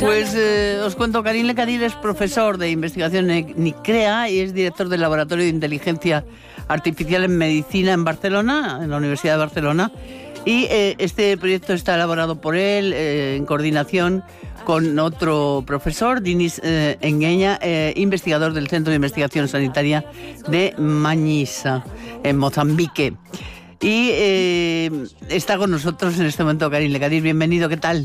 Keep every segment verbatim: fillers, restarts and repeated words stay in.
Pues eh, os cuento, Karim Lekadir es profesor de investigación en NICREA y es director del Laboratorio de Inteligencia Artificial en Medicina en Barcelona, en la Universidad de Barcelona. Y eh, este proyecto está elaborado por él eh, en coordinación con otro profesor, Dinis eh, Engueña, eh, investigador del Centro de Investigación Sanitaria de Mañisa, en Mozambique. Y eh, está con nosotros en este momento Karim Lekadir. Bienvenido, ¿qué tal?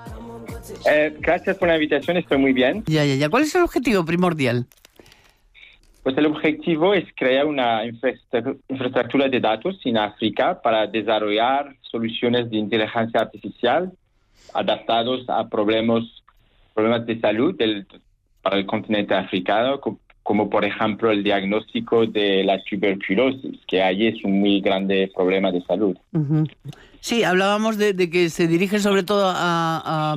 Eh, gracias por la invitación, estoy muy bien. Ya, ya, ya. ¿Cuál es el objetivo primordial? Pues el objetivo es crear una infraestructura de datos en África para desarrollar soluciones de inteligencia artificial adaptados a problemas, problemas de salud del, para el continente africano, como, como por ejemplo el diagnóstico de la tuberculosis, que allí es un muy grande problema de salud. Uh-huh. Sí, hablábamos de, de que se dirige sobre todo a, a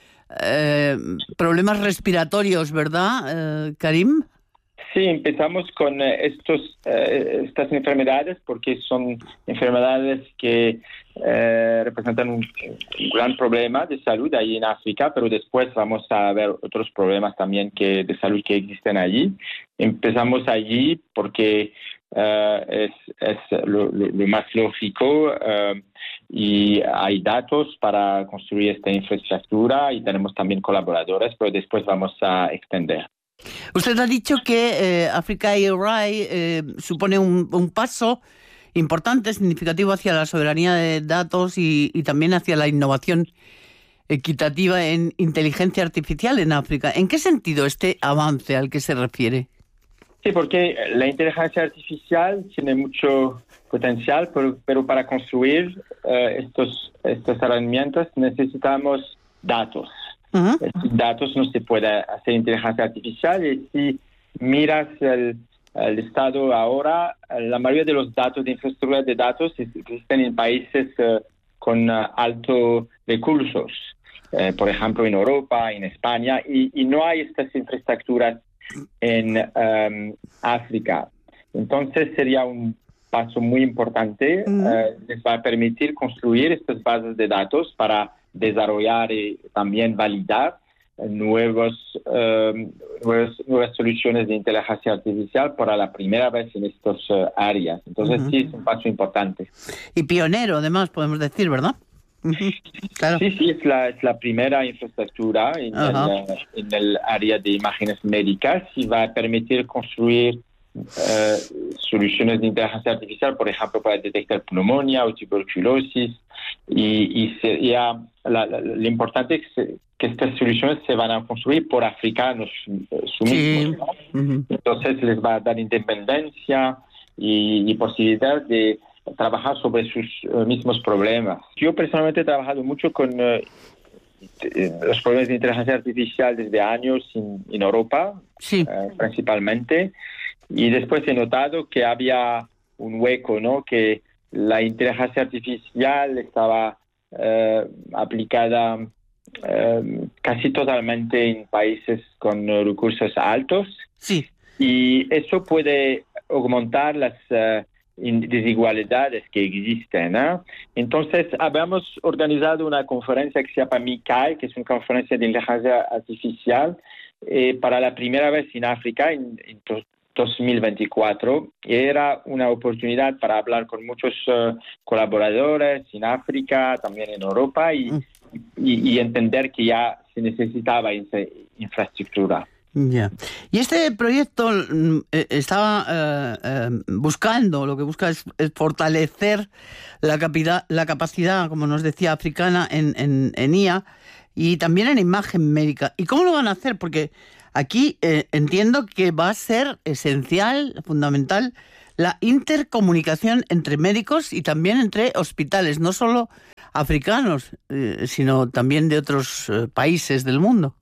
eh, problemas respiratorios, ¿verdad, eh, Karim? Sí, empezamos con eh, estos, eh, estas enfermedades porque son enfermedades que eh, representan un, un gran problema de salud ahí en África, pero después vamos a ver otros problemas también que, de salud que existen allí. Empezamos allí porque uh, es, es lo, lo, lo más lógico uh, y hay datos para construir esta infraestructura y tenemos también colaboradores, pero después vamos a extender. Usted ha dicho que eh, Africa A I eh, supone un, un paso importante, significativo hacia la soberanía de datos y, y también hacia la innovación equitativa en inteligencia artificial en África. ¿En qué sentido este avance al que se refiere? Sí, porque la inteligencia artificial tiene mucho potencial, pero, pero para construir uh, estos, estas herramientas necesitamos datos. Uh-huh. Estos datos no se puede hacer inteligencia artificial y si miras el, el estado ahora, la mayoría de los datos de infraestructura de datos existen en países uh, con uh, altos recursos, uh, por ejemplo en Europa, en España, y, y no hay estas infraestructuras en um, África. Entonces sería un paso muy importante, uh-huh. uh, les va a permitir construir estas bases de datos para desarrollar y también validar nuevos, uh, nuevas, nuevas soluciones de inteligencia artificial para la primera vez en estas uh, áreas. Entonces uh-huh. sí, es un paso importante. Y pionero, además, podemos decir, ¿verdad? Uh-huh. Claro. Sí, sí, es la, es la primera infraestructura en, uh-huh. el, en el área de imágenes médicas y va a permitir construir Uh, soluciones de inteligencia artificial, por ejemplo, para detectar neumonía o tuberculosis. Y, y sería la, la, lo importante es que, que estas soluciones se van a construir por africanos uh, sí. mismos, ¿no? Uh-huh. Entonces les va a dar independencia y, y posibilidad de trabajar sobre sus uh, mismos problemas. Yo personalmente he trabajado mucho con uh, los problemas de inteligencia artificial desde años en, en Europa, sí. uh, principalmente. Y después he notado que había un hueco, ¿no? Que la inteligencia artificial estaba eh, aplicada eh, casi totalmente en países con recursos altos. Sí. Y eso puede aumentar las uh, desigualdades que existen, ¿no? Entonces, habíamos organizado una conferencia que se llama MICAI, que es una conferencia de inteligencia artificial, eh, para la primera vez en África, en, en dos mil veinticuatro, y era una oportunidad para hablar con muchos uh, colaboradores en África, también en Europa, y, mm. y, y entender que ya se necesitaba esa infraestructura. Ya. Yeah. Y este proyecto eh, estaba eh, eh, buscando, lo que busca es, es fortalecer la, capacidad, la capacidad, como nos decía, africana en, en, en I A y también en imagen médica. ¿Y cómo lo van a hacer? Porque aquí eh, entiendo que va a ser esencial, fundamental, la intercomunicación entre médicos y también entre hospitales, no solo africanos, eh, sino también de otros eh, países del mundo.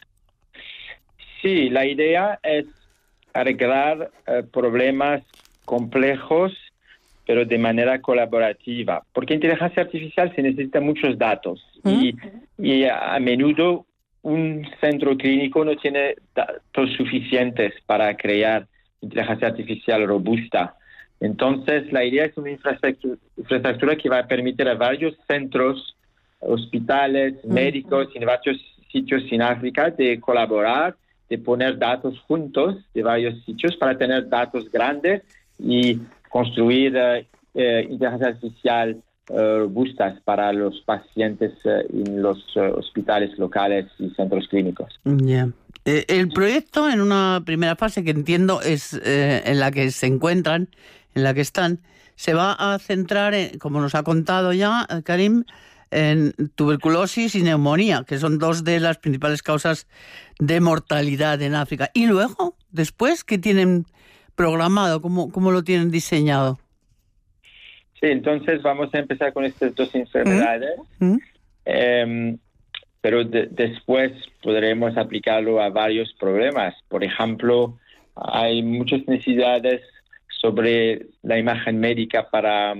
Sí, la idea es arreglar eh, problemas complejos, pero de manera colaborativa, porque inteligencia artificial se necesita muchos datos ¿Mm? y, y a, a menudo un centro clínico no tiene datos suficientes para crear inteligencia artificial robusta. Entonces, la idea es una infraestructura, infraestructura que va a permitir a varios centros hospitales, mm. médicos en varios sitios en África de colaborar, de poner datos juntos de varios sitios para tener datos grandes y construir eh, eh, inteligencia artificial eh, robustas para los pacientes eh, en los eh, hospitales locales y centros clínicos. Yeah. Eh, el proyecto, en una primera fase que entiendo es eh, en la que se encuentran, en la que están, se va a centrar, en, como nos ha contado ya Karim, en tuberculosis y neumonía, que son dos de las principales causas de mortalidad en África. Y luego, después, ¿qué tienen programado? ¿Cómo, cómo lo tienen diseñado? Sí, entonces vamos a empezar con estas dos enfermedades, ¿Mm? eh, pero de, después podremos aplicarlo a varios problemas. Por ejemplo, hay muchas necesidades sobre la imagen médica para...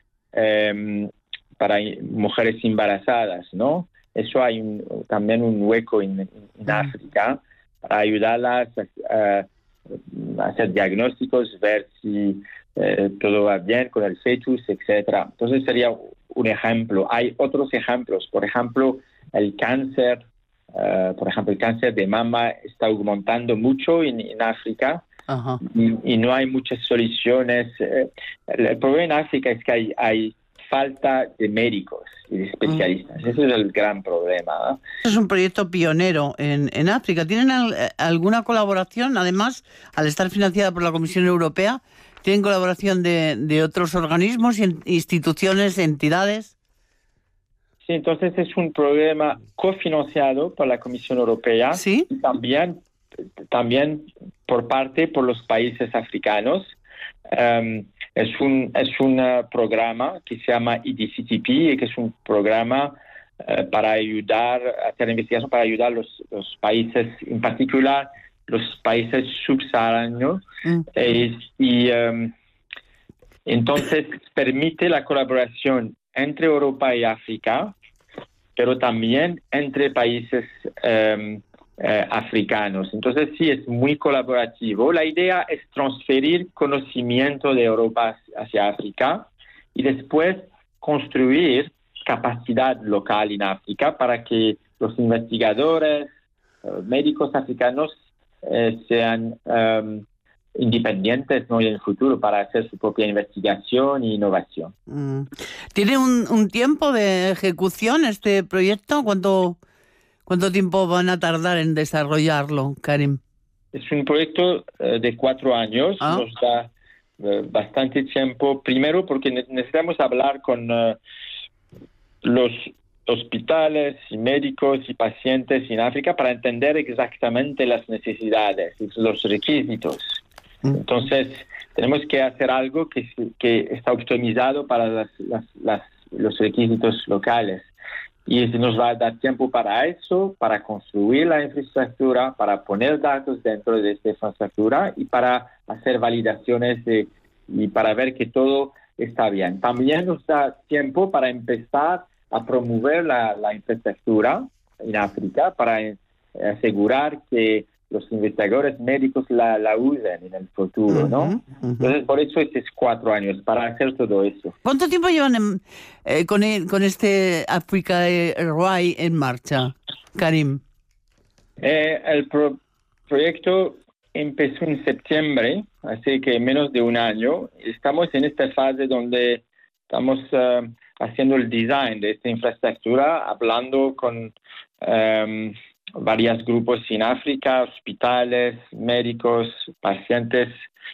Eh, para mujeres embarazadas, ¿no? Eso hay un, también un hueco en, en África para ayudarlas a, a hacer diagnósticos, ver si eh, todo va bien con el fetus, etcétera. Entonces sería un ejemplo. Hay otros ejemplos, por ejemplo, el cáncer, uh, por ejemplo, el cáncer de mama está aumentando mucho en, en África. Uh-huh. y, y no hay muchas soluciones. El, el problema en África es que hay, hay falta de médicos y de especialistas. Mm. Ese es el gran problema, ¿no? Es un proyecto pionero en, en África. ¿Tienen al, alguna colaboración? Además, al estar financiada por la Comisión Europea, ¿tienen colaboración de, de otros organismos, instituciones, entidades? Sí, entonces es un programa cofinanciado por la Comisión Europea. ¿Sí? Y también, también por parte por los países africanos. Um, Es un, es un uh, programa que se llama E D C T P, que es un programa uh, para ayudar a hacer investigación, para ayudar a los, los países, en particular los países subsaharianos. Mm. Eh, y um, entonces permite la colaboración entre Europa y África, pero también entre países um, Eh, africanos. Entonces sí, es muy colaborativo. La idea es transferir conocimiento de Europa hacia África y después construir capacidad local en África para que los investigadores, eh, médicos africanos eh, sean um, independientes, ¿no?, en el futuro para hacer su propia investigación e innovación. Mm. ¿Tiene un, un tiempo de ejecución este proyecto? ¿Cuánto ¿Cuánto tiempo van a tardar en desarrollarlo, Karim? Es un proyecto uh, de cuatro años. ¿Ah? Nos da uh, bastante tiempo. Primero porque ne- necesitamos hablar con uh, los hospitales y médicos y pacientes en África para entender exactamente las necesidades y los requisitos. Mm. Entonces, tenemos que hacer algo que, que está optimizado para las, las, las, los requisitos locales. Y nos va a dar tiempo para eso, para construir la infraestructura, para poner datos dentro de esta infraestructura y para hacer validaciones de, y para ver que todo está bien. También nos da tiempo para empezar a promover la, la infraestructura en África, para asegurar que los investigadores médicos la, la usen en el futuro, ¿no? Uh-huh, uh-huh. Entonces, por eso es cuatro años, para hacer todo eso. ¿Cuánto tiempo llevan en, eh, con, el, con este Africa Ray en marcha, Karim? Eh, el pro- proyecto empezó en septiembre, así que menos de un año. Estamos en esta fase donde estamos uh, haciendo el design de esta infraestructura, hablando con Um, varios grupos en África, hospitales, médicos, pacientes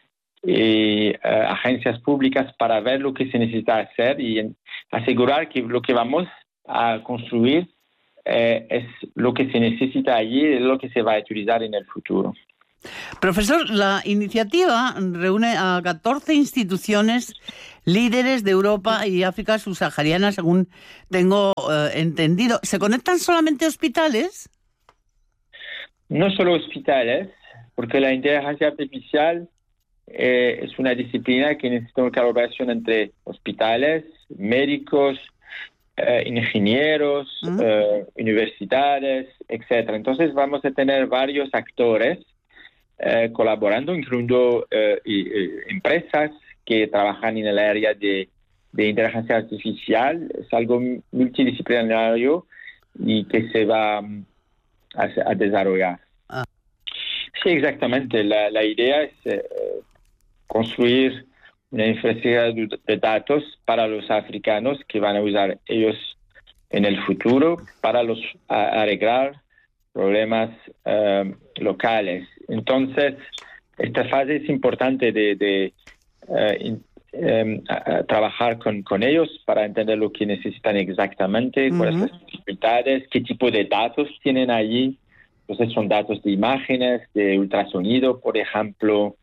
y uh, agencias públicas para ver lo que se necesita hacer y en, asegurar que lo que vamos a construir eh, es lo que se necesita allí y lo que se va a utilizar en el futuro. Profesor, la iniciativa reúne a catorce instituciones líderes de Europa y África subsahariana, según tengo eh, entendido. ¿Se conectan solamente hospitales? No solo hospitales, porque la inteligencia artificial eh, es una disciplina que necesita una colaboración entre hospitales, médicos, eh, ingenieros, ¿Mm? eh, universidades, etcétera. Entonces vamos a tener varios actores eh, colaborando, incluyendo eh, y, y, empresas que trabajan en el área de de inteligencia artificial es algo multidisciplinario y que se va um, a, a desarrollar. Ah. Sí, exactamente. La, la idea es eh, construir una infraestructura de datos para los africanos que van a usar ellos en el futuro para los a, arreglar problemas uh, locales. Entonces, esta fase es importante de, de uh, in, um, a, a trabajar con, con ellos para entender lo que necesitan exactamente, uh-huh. cuáles son las dificultades, qué tipo de datos tienen allí. Entonces, son datos de imágenes, de ultrasonido, por ejemplo.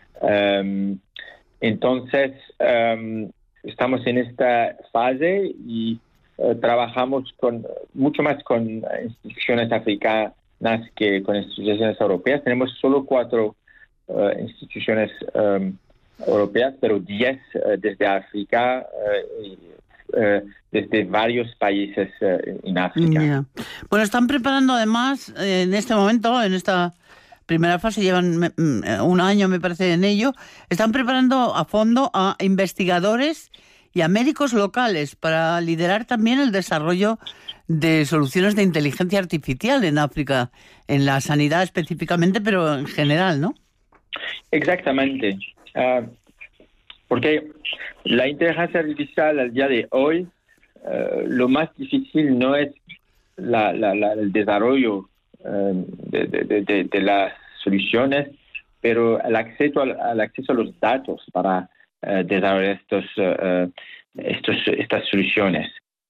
Um, entonces, um, estamos en esta fase y uh, trabajamos con mucho más con instituciones africanas que con instituciones europeas. Tenemos solo cuatro uh, instituciones um, europeas, pero diez uh, desde África uh, y, Uh, desde varios países uh, en África. Yeah. Bueno, están preparando además eh, en este momento, en esta primera fase, llevan me, un año me parece en ello, están preparando a fondo a investigadores y a médicos locales para liderar también el desarrollo de soluciones de inteligencia artificial en África, en la sanidad específicamente, pero en general, ¿no? Exactamente. Uh, Porque la inteligencia artificial al día de hoy, uh, lo más difícil no es la, la, la, el desarrollo uh, de, de, de, de las soluciones, pero el acceso al, al acceso a los datos para uh, desarrollar estos, uh, estos, estas soluciones.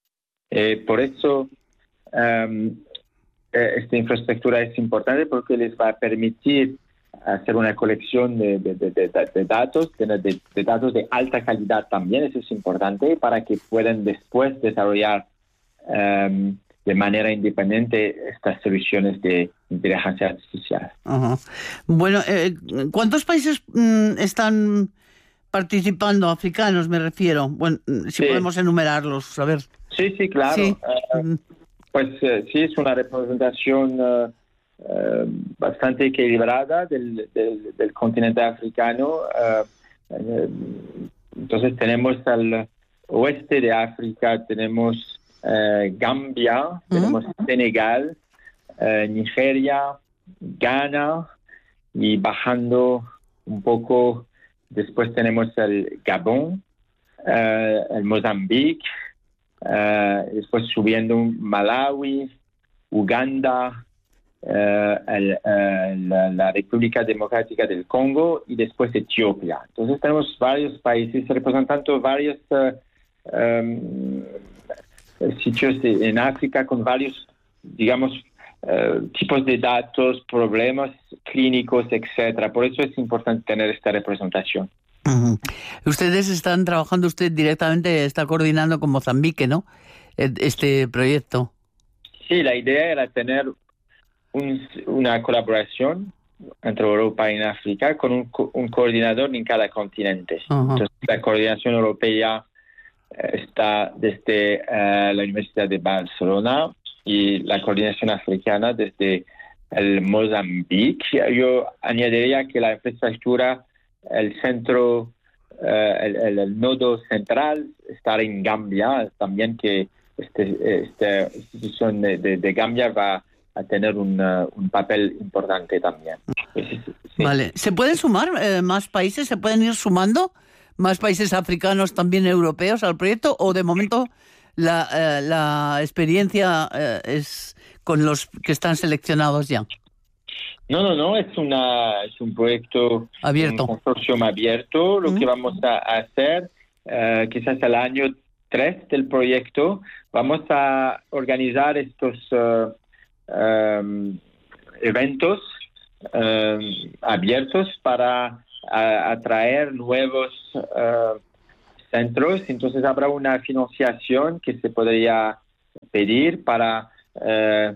Eh, por eso, um, esta infraestructura es importante porque les va a permitir hacer una colección de, de, de, de, de datos, de, de, de datos de alta calidad también, eso es importante, para que puedan después desarrollar um, de manera independiente estas soluciones de inteligencia artificial. Uh-huh. Bueno, eh, ¿cuántos países mm, están participando, africanos me refiero? Bueno, si sí. podemos enumerarlos, a ver. Sí, sí, claro. Sí. Uh, pues uh, sí, es una representación Uh, Uh, bastante equilibrada del, del, del continente africano. Uh, uh, entonces tenemos al oeste de África, tenemos uh, Gambia, uh-huh. tenemos Senegal, uh, Nigeria, Ghana, y bajando un poco, después tenemos el Gabón, uh, el Mozambique, uh, después subiendo Malawi, Uganda, Uh, el, uh, la, la República Democrática del Congo y después Etiopía. Entonces tenemos varios países representando varios uh, um, sitios de, en África con varios, digamos, uh, tipos de datos, problemas clínicos, etcétera. Por eso es importante tener esta representación. Uh-huh. Ustedes están trabajando, usted directamente está coordinando con Mozambique, ¿no? Este proyecto. Sí, la idea era tener Un, una colaboración entre Europa y África con un, un coordinador en cada continente. Uh-huh. Entonces, la coordinación europea eh, está desde uh, la Universidad de Barcelona y la coordinación africana desde el Mozambique. Yo añadiría que la infraestructura, el centro, uh, el, el, el nodo central está en Gambia, también que este, esta institución de, de, de Gambia va a tener un, uh, un papel importante también. Sí, sí. Vale. ¿Se pueden sumar eh, más países? ¿Se pueden ir sumando más países africanos, también europeos, al proyecto? ¿O de momento la, eh, la experiencia eh, es con los que están seleccionados ya? No, no, no. Es, una, es un proyecto abierto. Un consorcio abierto. Lo uh-huh. que vamos a hacer, uh, quizás el año tres del proyecto, vamos a organizar estos Uh, Um, eventos um, abiertos para a, atraer nuevos uh, centros. Entonces habrá una financiación que se podría pedir para uh,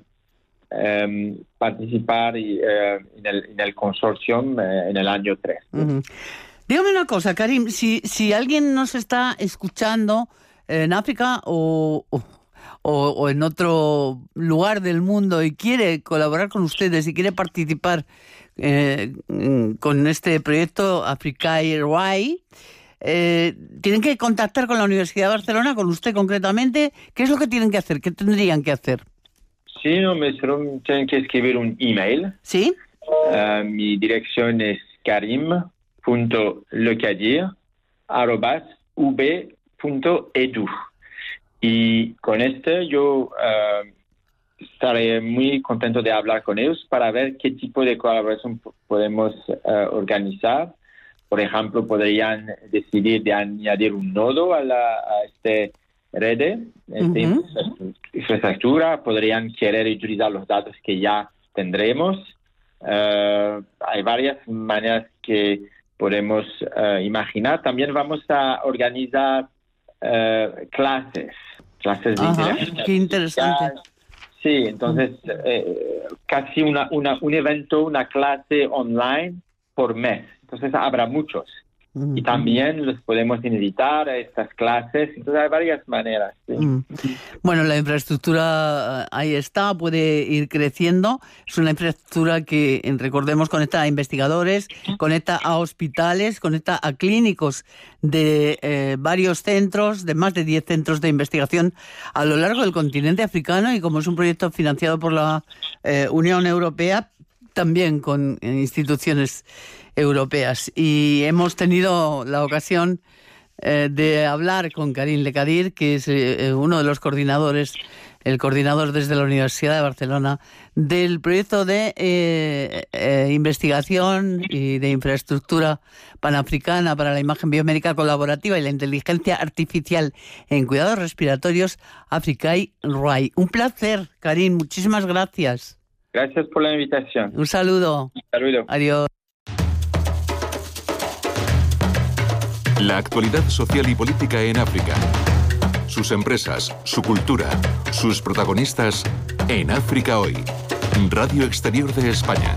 um, participar y, uh, en, el, en el consorcio uh, en el año tres. Uh-huh. Dígame una cosa, Karim, si, si alguien nos está escuchando en África o... o... O, o en otro lugar del mundo y quiere colaborar con ustedes y quiere participar eh, con este proyecto Africa Airway, eh, tienen que contactar con la Universidad de Barcelona, con usted concretamente. ¿Qué es lo que tienen que hacer? ¿Qué tendrían que hacer? Sí, no, me solo tienen que escribir un email. ¿Sí? Uh, mi dirección es karim punto lecadir arroba u b punto e d u. Y con este yo uh, estaré muy contento de hablar con ellos para ver qué tipo de colaboración podemos uh, organizar. Por ejemplo, podrían decidir de añadir un nodo a, la, a este red, esta uh-huh. infraestructura. Podrían querer utilizar los datos que ya tendremos. Uh, hay varias maneras que podemos uh, imaginar. También vamos a organizar uh, clases, clases de Ajá, inteligencia. qué interesante. Sí, entonces eh, casi una, una, un evento, una clase online por mes. Entonces habrá muchos. Uh-huh. Y también los podemos invitar a estas clases. Entonces hay varias maneras. ¿Sí? Uh-huh. Bueno, la infraestructura ahí está, puede ir creciendo. Es una infraestructura que, recordemos, conecta a investigadores, conecta a hospitales, conecta a clínicos de eh, varios centros, de más de diez centros de investigación a lo largo del continente africano, y como es un proyecto financiado por la eh, Unión Europea, también con instituciones europeas. Y hemos tenido la ocasión eh, de hablar con Karim Lecadir, que es eh, uno de los coordinadores, el coordinador desde la Universidad de Barcelona del proyecto de eh, eh, investigación y de infraestructura panafricana para la imagen biomédica colaborativa y la inteligencia artificial en cuidados respiratorios, Africae R A I. Un placer, Karim, muchísimas gracias. Gracias por la invitación. Un saludo. Un saludo. Adiós. La actualidad social y política en África. Sus empresas, su cultura, sus protagonistas en África Hoy. Radio Exterior de España.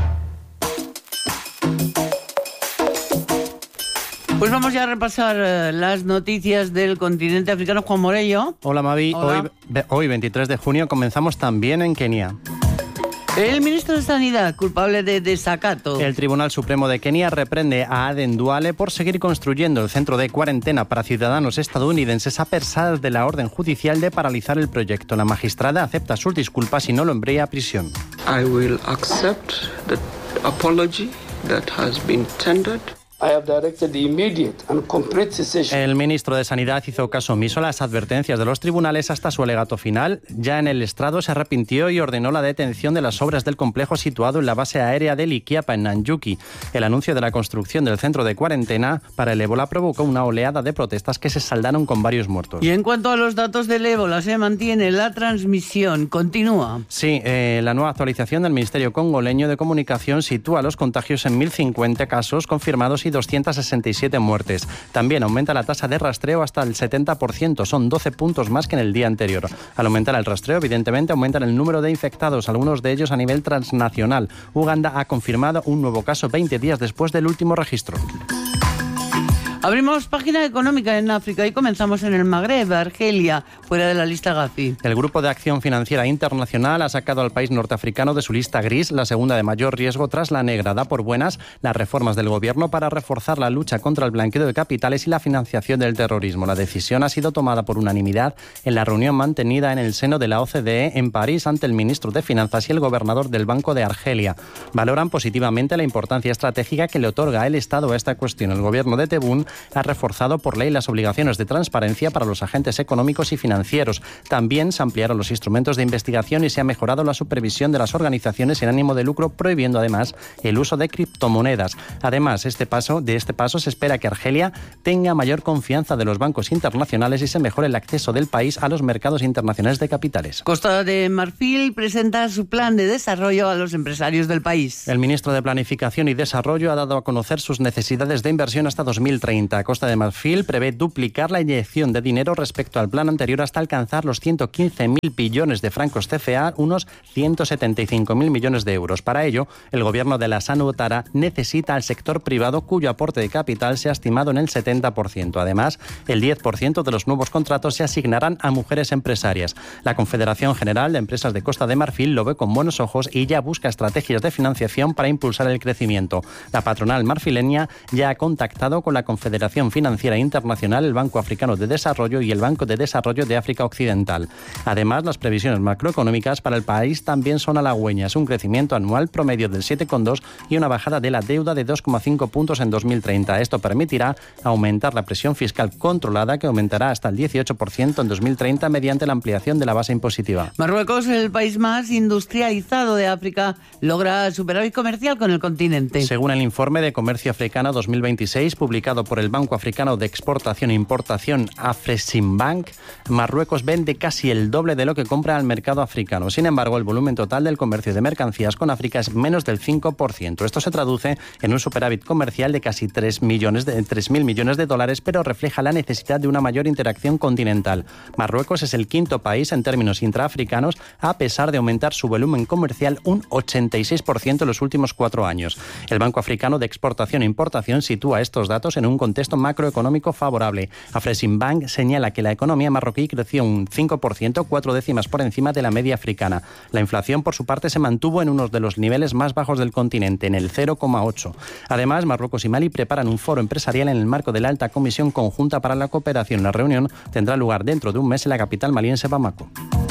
Pues vamos ya a repasar uh, las noticias del continente africano. Juan Morello. Hola, Mavi. Hola. Hoy, hoy, veintitrés de junio, comenzamos también en Kenia. El ministro de Sanidad, culpable de desacato. El Tribunal Supremo de Kenia reprende a Aden Duale por seguir construyendo el centro de cuarentena para ciudadanos estadounidenses a pesar de la orden judicial de paralizar el proyecto. La magistrada acepta sus disculpas y no lo envía a prisión. I will accept the apology that has been tendered. I have directed the immediate and complete cessation. El ministro de Sanidad hizo caso omiso a las advertencias de los tribunales hasta su alegato final. Ya en el estrado se arrepintió y ordenó la detención de las obras del complejo situado en la base aérea de Liquiapa, en Nanyuki. El anuncio de la construcción del centro de cuarentena para el ébola provocó una oleada de protestas que se saldaron con varios muertos. Y en cuanto a los datos del ébola, se mantiene la transmisión, continúa. Sí, eh, la nueva actualización del Ministerio Congoleño de Comunicación sitúa los contagios en mil cincuenta casos confirmados y doscientas sesenta y siete muertes. También aumenta la tasa de rastreo hasta el setenta por ciento, son doce puntos más que en el día anterior. Al aumentar el rastreo, evidentemente aumentan el número de infectados, algunos de ellos a nivel transnacional. Uganda ha confirmado un nuevo caso veinte días después del último registro. Abrimos página económica en África y comenzamos en el Magreb, Argelia, fuera de la lista Gafi. El Grupo de Acción Financiera Internacional ha sacado al país norteafricano de su lista gris, la segunda de mayor riesgo tras la negra. Da por buenas las reformas del gobierno para reforzar la lucha contra el blanqueo de capitales y la financiación del terrorismo. La decisión ha sido tomada por unanimidad en la reunión mantenida en el seno de la O C D E en París ante el ministro de Finanzas y el gobernador del Banco de Argelia. Valoran positivamente la importancia estratégica que le otorga el Estado a esta cuestión. El gobierno de Tebún ha reforzado por ley las obligaciones de transparencia para los agentes económicos y financieros. También se ampliaron los instrumentos de investigación y se ha mejorado la supervisión de las organizaciones sin ánimo de lucro, prohibiendo además el uso de criptomonedas. Además, este paso, de este paso se espera que Argelia tenga mayor confianza de los bancos internacionales y se mejore el acceso del país a los mercados internacionales de capitales. Costa de Marfil presenta su plan de desarrollo a los empresarios del país. El ministro de Planificación y Desarrollo ha dado a conocer sus necesidades de inversión hasta dos mil treinta. Costa de Marfil prevé duplicar la inyección de dinero respecto al plan anterior hasta alcanzar los ciento quince mil billones de francos C F A, unos ciento setenta y cinco mil millones de euros. Para ello, el gobierno de la Ouattara necesita al sector privado, cuyo aporte de capital se ha estimado en el setenta por ciento. Además, el diez por ciento de los nuevos contratos se asignarán a mujeres empresarias. La Confederación General de Empresas de Costa de Marfil lo ve con buenos ojos y ya busca estrategias de financiación para impulsar el crecimiento. La patronal marfileña ya ha contactado con la Confederación Federación Financiera Internacional, el Banco Africano de Desarrollo y el Banco de Desarrollo de África Occidental. Además, las previsiones macroeconómicas para el país también son halagüeñas, un crecimiento anual promedio del siete coma dos y una bajada de la deuda de dos coma cinco puntos en dos mil treinta. Esto permitirá aumentar la presión fiscal controlada, que aumentará hasta el dieciocho por ciento en dos mil treinta mediante la ampliación de la base impositiva. Marruecos, el país más industrializado de África, logra superávit comercial con el continente. Según el informe de Comercio Africano dos mil veintiséis, publicado por el Banco Africano de Exportación e Importación Afreximbank, Marruecos vende casi el doble de lo que compra al mercado africano. Sin embargo, el volumen total del comercio de mercancías con África es menos del cinco por ciento. Esto se traduce en un superávit comercial de casi tres mil millones de dólares, pero refleja la necesidad de una mayor interacción continental. Marruecos es el quinto país en términos intraafricanos, a pesar de aumentar su volumen comercial un ochenta y seis por ciento en los últimos cuatro años. El Banco Africano de Exportación e Importación sitúa estos datos en un contexto macroeconómico favorable. Afreximbank señala que la economía marroquí creció un cinco por ciento, cuatro décimas por encima de la media africana. La inflación, por su parte, se mantuvo en uno de los niveles más bajos del continente, en el cero coma ocho. Además, Marruecos y Mali preparan un foro empresarial en el marco de la Alta Comisión Conjunta para la Cooperación. La reunión tendrá lugar dentro de un mes en la capital maliense, Bamako.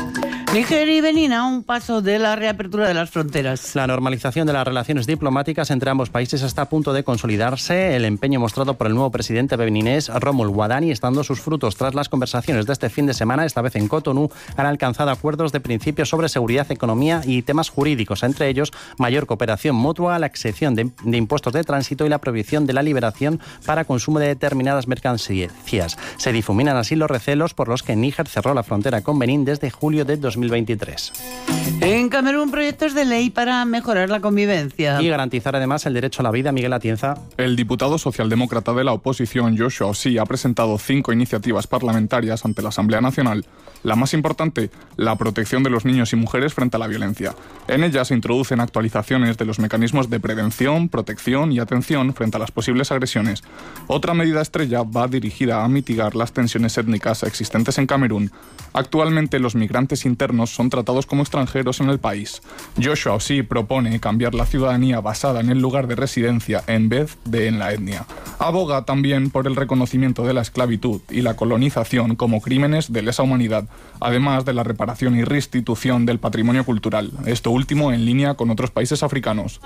Níger y Benín a un paso de la reapertura de las fronteras. La normalización de las relaciones diplomáticas entre ambos países está a punto de consolidarse. El empeño mostrado por el nuevo presidente beninés, Romuald Wadani, está dando sus frutos. Tras las conversaciones de este fin de semana, esta vez en Cotonú, han alcanzado acuerdos de principios sobre seguridad, economía y temas jurídicos, entre ellos mayor cooperación mutua, la exención de, de impuestos de tránsito y la prohibición de la liberación para consumo de determinadas mercancías. Se difuminan así los recelos por los que Níger cerró la frontera con Benín desde julio de dos mil veintitrés. En Camerún, proyectos de ley para mejorar la convivencia y garantizar además el derecho a la vida. Miguel Atienza. El diputado socialdemócrata de la oposición, Joshua Osih, ha presentado cinco iniciativas parlamentarias ante la Asamblea Nacional. La más importante, la protección de los niños y mujeres frente a la violencia. En ella se introducen actualizaciones de los mecanismos de prevención, protección y atención frente a las posibles agresiones. Otra medida estrella va dirigida a mitigar las tensiones étnicas existentes en Camerún. Actualmente los migrantes internos son tratados como extranjeros en el país. Joshua Osih propone cambiar la ciudadanía basada en el lugar de residencia en vez de en la etnia. Aboga también por el reconocimiento de la esclavitud y la colonización como crímenes de lesa humanidad, además de la reparación y restitución del patrimonio cultural, esto último en línea con otros países africanos.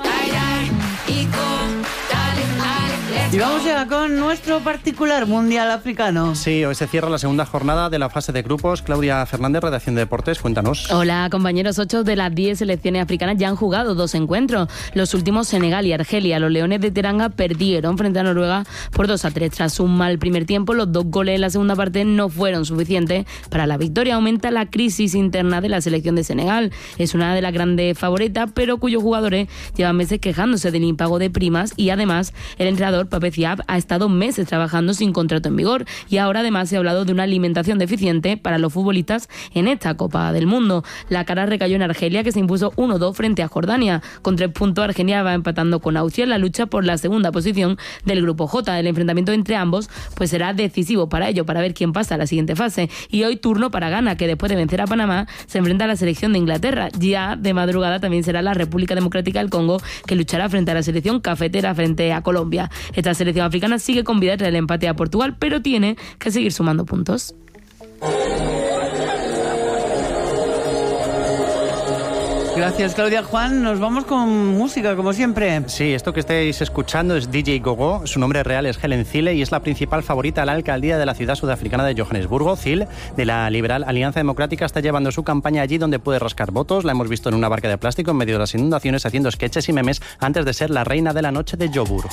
Y vamos ya con nuestro particular mundial africano. Sí, hoy se cierra la segunda jornada de la fase de grupos. Claudia Fernández, redacción de Deportes, cuéntanos. Hola, compañeros. Ocho de las diez selecciones africanas ya han jugado dos encuentros. Los últimos, Senegal y Argelia. Los Leones de Teranga perdieron frente a Noruega por dos a tres. Tras un mal primer tiempo, los dos goles en la segunda parte no fueron suficientes para la victoria. Aumenta la crisis interna de la selección de Senegal. Es una de las grandes favoritas, pero cuyos jugadores llevan meses quejándose del impago de primas y además el entrenador Pape Thiaw ha estado meses trabajando sin contrato en vigor y ahora además se ha hablado de una alimentación deficiente para los futbolistas en esta Copa del Mundo. La cara recayó en Argelia, que se impuso uno dos frente a Jordania. Con tres puntos, Argelia va empatando con Austria en la lucha por la segunda posición del grupo J. El enfrentamiento entre ambos pues será decisivo para ello, para ver quién pasa a la siguiente fase. Y hoy turno para Ghana, que después de vencer a Panamá se enfrenta a la selección de Inglaterra. Ya de madrugada también será la República Democrática del Congo, que luchará frente a la selección cafetera frente a Colombia. Esta selección africana sigue con vida tras el empate a Portugal, pero tiene que seguir sumando puntos. Gracias, Claudia. Juan, nos vamos con música, como siempre. Sí, esto que estáis escuchando es D J Gogo. Su nombre real es Helen Zille y es la principal favorita a la alcaldía de la ciudad sudafricana de Johannesburgo. Zille, de la liberal Alianza Democrática, está llevando su campaña allí donde puede rascar votos. La hemos visto en una barca de plástico en medio de las inundaciones haciendo sketches y memes antes de ser la reina de la noche de Joburg.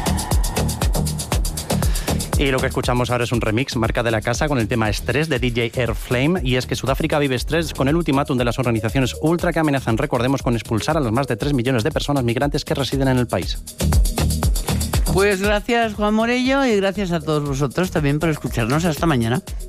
Y lo que escuchamos ahora es un remix, marca de la casa, con el tema Estrés de D J Air Flame. Y es que Sudáfrica vive estrés con el ultimátum de las organizaciones ultra que amenazan, recordemos, con expulsar a los más de tres millones de personas migrantes que residen en el país. Pues gracias, Juan Morello, y gracias a todos vosotros también por escucharnos. Hasta mañana.